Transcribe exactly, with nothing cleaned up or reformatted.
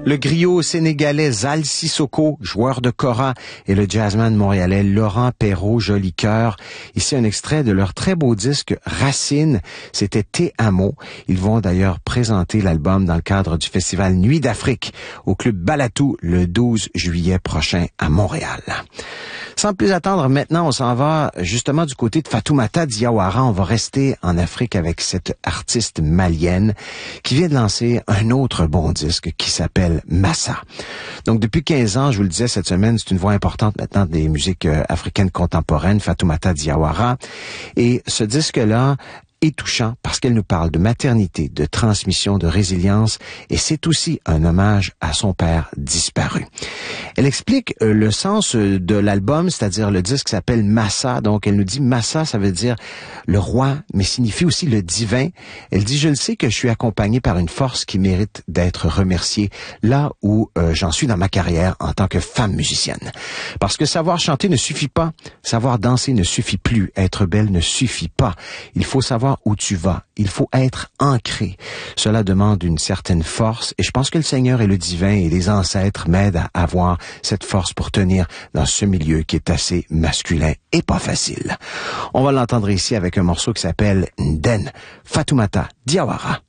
Le griot sénégalais Zal Sissoko, joueur de kora, et le jazzman montréalais Laurent Perrault, joli cœur. Ici un extrait de leur très beau disque Racine, c'était Te Amo. Ils vont d'ailleurs présenter l'album dans le cadre du festival Nuit d'Afrique au Club Balatou le douze juillet prochain à Montréal. Sans plus attendre, maintenant, on s'en va justement du côté de Fatoumata Diawara. On va rester en Afrique avec cette artiste malienne qui vient de lancer un autre bon disque qui s'appelle Massa. Donc, depuis quinze ans, je vous le disais cette semaine, c'est une voix importante maintenant des musiques euh, africaines contemporaines, Fatoumata Diawara. Et ce disque-là est touchant parce qu'elle nous parle de maternité, de transmission, de résilience, et c'est aussi un hommage à son père disparu. Elle explique euh, le sens euh, de l'album, c'est-à-dire le disque s'appelle Massa, donc elle nous dit Massa, ça veut dire le roi, mais signifie aussi le divin. Elle dit, je le sais que je suis accompagnée par une force qui mérite d'être remerciée là où euh, j'en suis dans ma carrière en tant que femme musicienne. Parce que savoir chanter ne suffit pas, savoir danser ne suffit plus, être belle ne suffit pas. Il faut savoir où tu vas. Il faut être ancré. Cela demande une certaine force et je pense que le Seigneur et le divin et les ancêtres m'aident à avoir cette force pour tenir dans ce milieu qui est assez masculin et pas facile. On va l'entendre ici avec un morceau qui s'appelle Nden, Fatoumata Diawara.